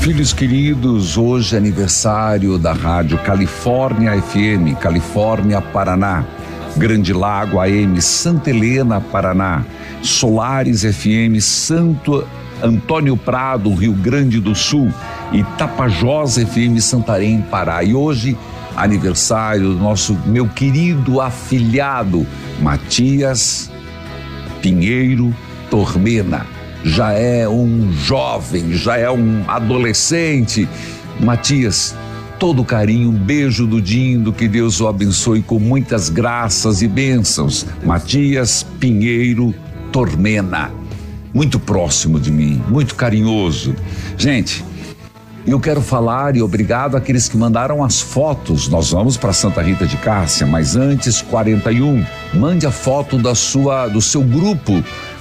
Filhos queridos, hoje é aniversário da Rádio Califórnia FM, Califórnia, Paraná, Grande Lago AM, Santa Helena, Paraná, Solares FM, Santo Antônio Prado, Rio Grande do Sul, e Tapajós FM, Santarém, Pará. E hoje, aniversário do nosso meu querido afilhado, Matias Pinheiro Tormena. Já é um jovem, já é um adolescente. Matias, todo carinho, um beijo do Dindo, que Deus o abençoe com muitas graças e bênçãos. Matias Pinheiro Tormena, muito próximo de mim, muito carinhoso. Gente, eu quero falar e obrigado àqueles que mandaram as fotos. Nós vamos para Santa Rita de Cássia, mas antes, 41, mande a foto do seu grupo,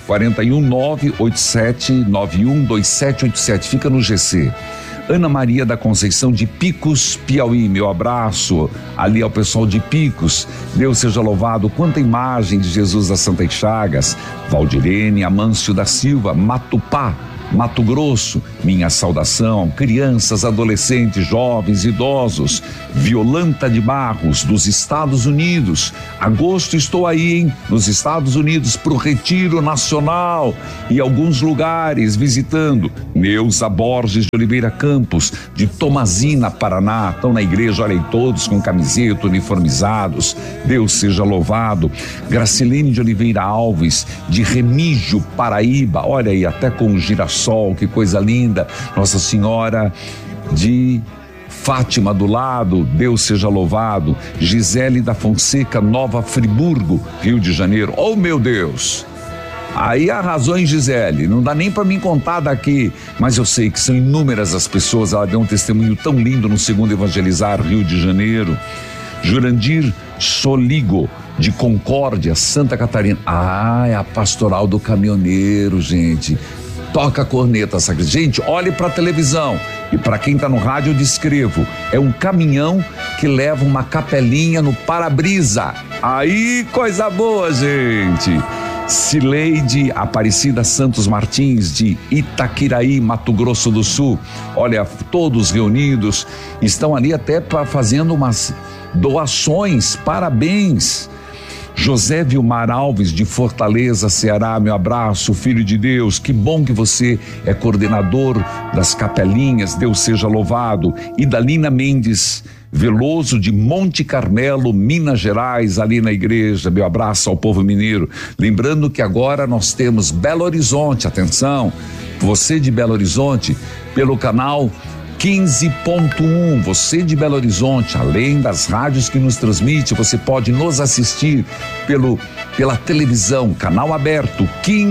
41987912787, fica no GC. Ana Maria da Conceição de Picos, Piauí, meu abraço ali ao pessoal de Picos, Deus seja louvado. Quanta imagem de Jesus das Santas Chagas. Valdirene Amâncio da Silva, Matupá, Mato Grosso, minha saudação. Crianças, adolescentes, jovens, idosos. Violanta de Barros, dos Estados Unidos. Agosto estou aí, hein? Nos Estados Unidos, pro Retiro Nacional e alguns lugares visitando. Neuza Borges de Oliveira Campos, de Tomazina, Paraná, estão na igreja, olha aí, todos com camiseta, uniformizados. Deus seja louvado. Gracilene de Oliveira Alves, de Remígio, Paraíba, olha aí, até com girassol, que coisa linda. Nossa Senhora de Fátima do lado, Deus seja louvado. Gisele da Fonseca, Nova Friburgo, Rio de Janeiro. Oh, meu Deus! Aí arrasou em Gisele, não dá nem para mim contar daqui, mas eu sei que são inúmeras as pessoas. Ela deu um testemunho tão lindo no Segundo Evangelizar, Rio de Janeiro. Jurandir Soligo, de Concórdia, Santa Catarina. Ah, é a pastoral do caminhoneiro, gente. Toca a corneta, sabe? Gente, olhe para a televisão. E para quem está no rádio, eu descrevo. É um caminhão que leva uma capelinha no para-brisa. Aí, coisa boa, gente. Cileide Aparecida Santos Martins, de Itaquiraí, Mato Grosso do Sul. Olha, todos reunidos, estão ali até fazendo umas doações. Parabéns. José Vilmar Alves, de Fortaleza, Ceará, meu abraço, filho de Deus, que bom que você é coordenador das capelinhas, Deus seja louvado. Idalina Mendes Veloso, de Monte Carmelo, Minas Gerais, ali na igreja, meu abraço ao povo mineiro. Lembrando que agora nós temos Belo Horizonte, atenção, você de Belo Horizonte, pelo canal 15.1, você de Belo Horizonte, além das rádios que nos transmite, você pode nos assistir pela televisão, canal aberto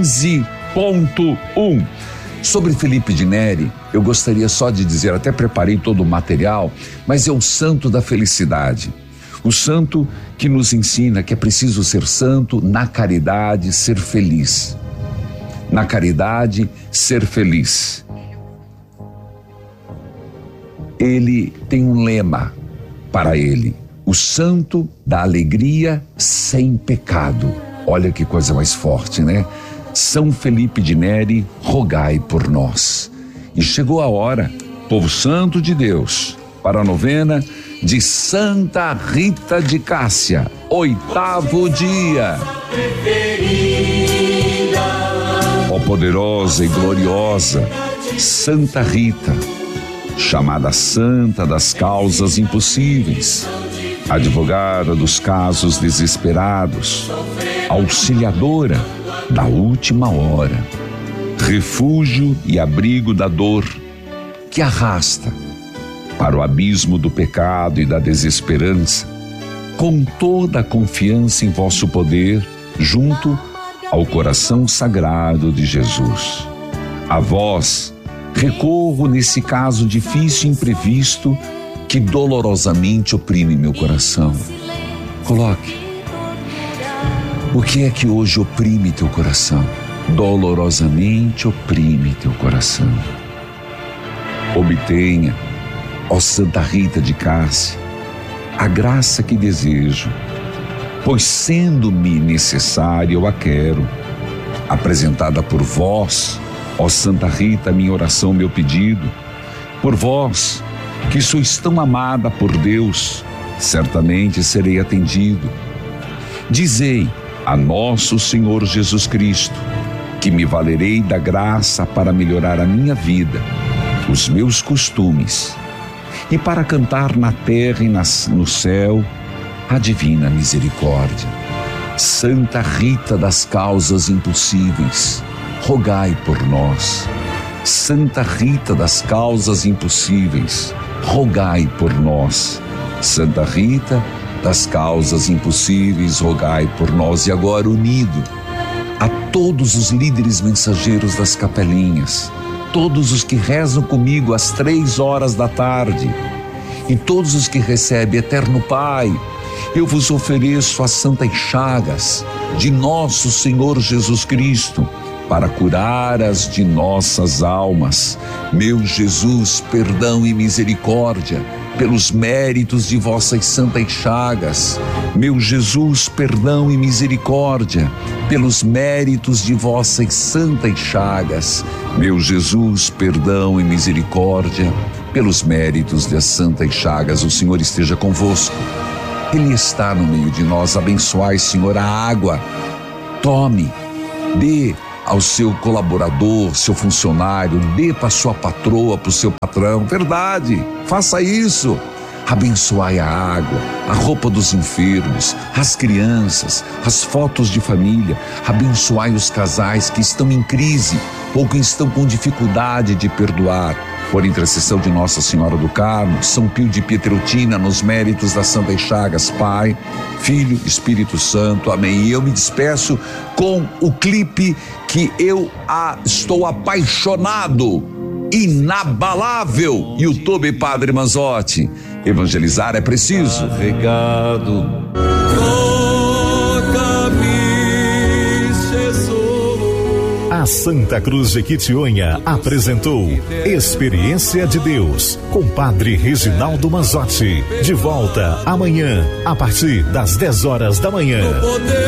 15.1. Sobre Felipe de Neri, eu gostaria só de dizer, até preparei todo o material, mas é o santo da felicidade. O santo que nos ensina que é preciso ser santo na caridade, ser feliz. Na caridade, ser feliz. Ele tem um lema para ele: o santo da alegria sem pecado. Olha que coisa mais forte, né? São Felipe de Neri, rogai por nós. E chegou a hora, povo santo de Deus, para a novena de Santa Rita de Cássia, 8º dia. Ó poderosa e gloriosa Santa Rita, chamada Santa das Causas Impossíveis, advogada dos casos desesperados, auxiliadora da última hora, refúgio e abrigo da dor que arrasta para o abismo do pecado e da desesperança, com toda a confiança em vosso poder, junto ao coração sagrado de Jesus. A vós recorro nesse caso difícil e imprevisto que dolorosamente oprime meu coração. Coloque. O que é que hoje oprime teu coração? Dolorosamente oprime teu coração. Obtenha, ó Santa Rita de Cássia, a graça que desejo, pois sendo-me necessária eu a quero, apresentada por vós, ó Santa Rita, minha oração, meu pedido, Por vós, que sois tão amada por Deus, certamente serei atendido. Dizei a nosso Senhor Jesus Cristo, que me valerei da graça para melhorar a minha vida, os meus costumes, e para cantar na terra e no céu a divina misericórdia. Santa Rita das causas impossíveis, rogai por nós. Santa Rita das causas impossíveis, rogai por nós. Santa Rita das causas impossíveis, rogai por nós. E agora, unido a todos os líderes mensageiros das capelinhas, todos os que rezam comigo às 3 da tarde, e todos os que recebem, Eterno Pai, eu vos ofereço as santas chagas de nosso Senhor Jesus Cristo, para curar as de nossas almas. Meu Jesus, perdão e misericórdia, pelos méritos de vossas santas chagas. Meu Jesus, perdão e misericórdia, pelos méritos de vossas santas chagas. Meu Jesus, perdão e misericórdia, pelos méritos das santas chagas. O Senhor esteja convosco. Ele está no meio de nós. Abençoai, Senhor, a água. Tome, dê ao seu colaborador, seu funcionário, dê para sua patroa, para o seu patrão. Verdade, faça isso. Abençoai a água, a roupa dos enfermos, as crianças, as fotos de família. Abençoai os casais que estão em crise ou que estão com dificuldade de perdoar. Por intercessão de Nossa Senhora do Carmo, São Pio de Pietrelcina, nos méritos das Santas Chagas, Pai, Filho, Espírito Santo, amém. E eu me despeço com o clipe que eu estou apaixonado, inabalável, YouTube Padre Manzotti. Evangelizar é preciso. Carregado. A Santa Cruz de Quitionha apresentou Experiência de Deus com Padre Reginaldo Manzotti. De volta amanhã, a partir das 10 da manhã.